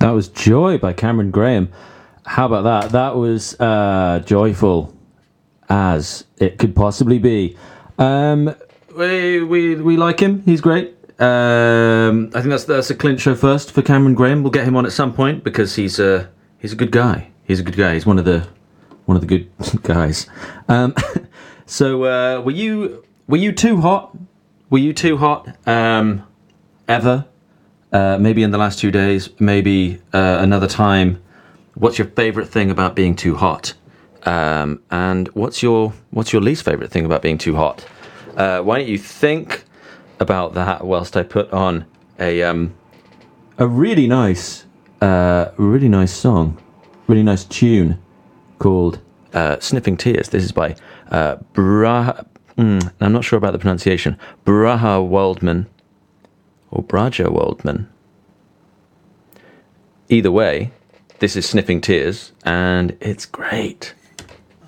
That was Joy by Cameron Graham. How about that? That was joyful as it could possibly be. We like him. He's great. I think that's a clincher first for Cameron Graham. We'll get him on at some point because he's a good guy. He's a good guy. He's one of the good guys. So were you too hot? Were you too hot ever? Maybe in the last 2 days. Maybe another time. What's your favourite thing about being too hot? And what's your least favourite thing about being too hot? Why don't you think about that whilst I put on a really nice song, really nice tune called Sniffing Tears. This is by I'm not sure about the pronunciation, Braha Waldman or Braja Waldman. Either way, this is Sniffing Tears and it's great.